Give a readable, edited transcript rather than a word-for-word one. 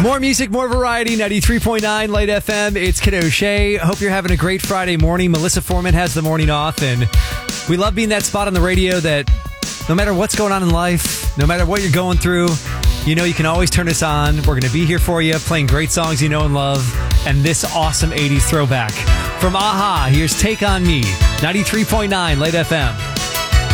More music, more variety, 93.9 Light FM. It's Kid O'Shea. Hope you're having a great Friday morning. Melissa Foreman has the morning off, and we love being that spot on the radio that no matter what's going on in life, no matter what you're going through, you know you can always turn us on. We're going to be here for you, playing great songs you know and love, and this awesome 80s throwback. From AHA, here's Take On Me, 93.9 Light FM.